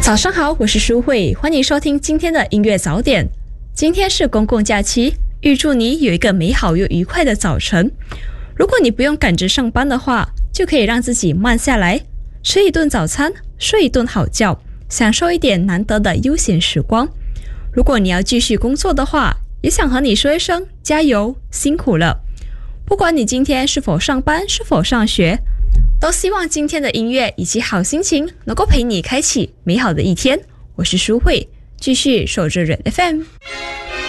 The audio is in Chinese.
早上好，我是舒慧，欢迎收听今天的音乐早点。今天是公共假期，预祝你有一个美好又愉快的早晨。如果你不用赶着上班的话，就可以让自己慢下来，吃一顿早餐，睡一顿好觉，享受一点难得的悠闲时光。如果你要继续工作的话，也想和你说一声加油，辛苦了。不管你今天是否上班，是否上学，都希望今天的音乐以及好心情能够陪你开启美好的一天。我是舒慧，继续守着Red FM。